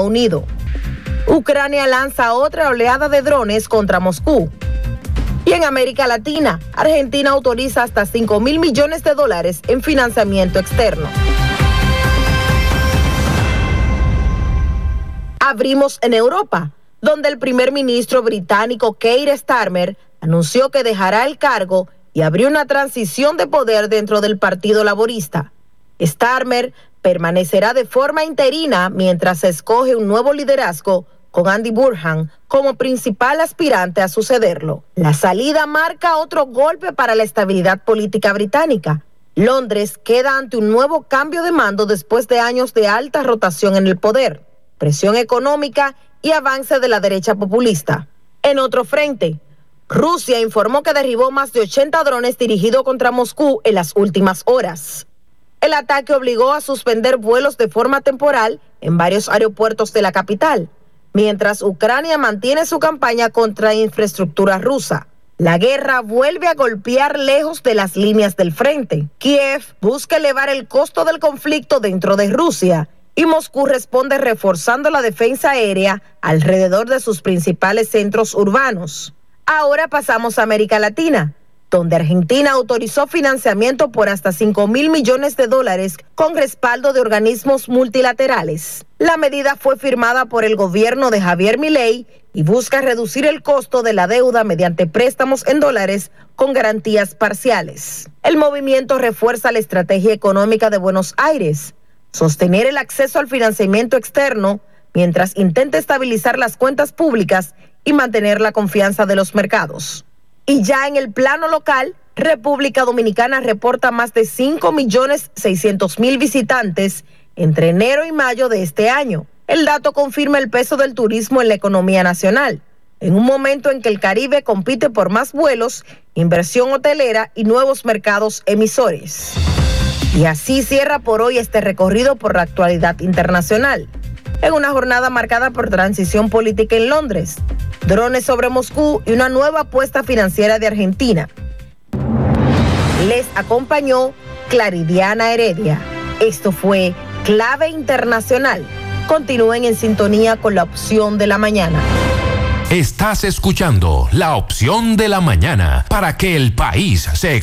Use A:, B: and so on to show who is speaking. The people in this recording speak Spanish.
A: Unido. Ucrania lanza otra oleada de drones contra Moscú. Y en América Latina, Argentina autoriza hasta $5.000 millones en financiamiento externo. Abrimos en Europa, donde el primer ministro británico Keir Starmer anunció que dejará el cargo y abrió una transición de poder dentro del Partido Laborista. Starmer permanecerá de forma interina mientras se escoge un nuevo liderazgo con Andy Burnham como principal aspirante a sucederlo. La salida marca otro golpe para la estabilidad política británica. Londres queda ante un nuevo cambio de mando después de años de alta rotación en el poder, presión económica y avance de la derecha populista. En otro frente, Rusia informó que derribó más de 80 drones dirigidos contra Moscú en las últimas horas. El ataque obligó a suspender vuelos de forma temporal en varios aeropuertos de la capital, mientras Ucrania mantiene su campaña contra infraestructura rusa. La guerra vuelve a golpear lejos de las líneas del frente. Kiev busca elevar el costo del conflicto dentro de Rusia y Moscú responde reforzando la defensa aérea alrededor de sus principales centros urbanos. Ahora pasamos a América Latina, donde Argentina autorizó financiamiento por hasta $5.000 millones con respaldo de organismos multilaterales. La medida fue firmada por el gobierno de Javier Milei y busca reducir el costo de la deuda mediante préstamos en dólares con garantías parciales. El movimiento refuerza la estrategia económica de Buenos Aires, sostener el acceso al financiamiento externo mientras intenta estabilizar las cuentas públicas y mantener la confianza de los mercados. Y ya en el plano local, República Dominicana reporta más de 5.600.000 visitantes entre enero y mayo de este año. El dato confirma el peso del turismo en la economía nacional, en un momento en que el Caribe compite por más vuelos, inversión hotelera y nuevos mercados emisores. Y así cierra por hoy este recorrido por la actualidad internacional, en una jornada marcada por transición política en Londres, drones sobre Moscú y una nueva apuesta financiera de Argentina. Les acompañó Claridiana Heredia. Esto fue Clave Internacional. Continúen en sintonía con la opción de la mañana.
B: Estás escuchando la opción de la mañana para que el país se